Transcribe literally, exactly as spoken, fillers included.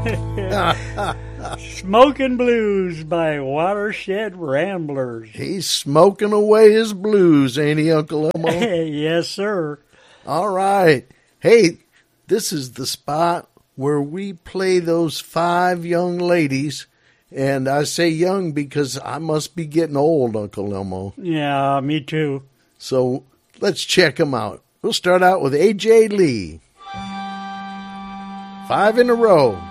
Smoking Blues by Watershed Ramblers. He's smoking away his blues, ain't he, Uncle Elmo? Yes, sir. All right. Hey, this is the spot where we play those five young ladies. And I say young because I must be getting old, Uncle Elmo. Yeah, me too. So let's check them out. We'll start out with A J Lee. Five in a row.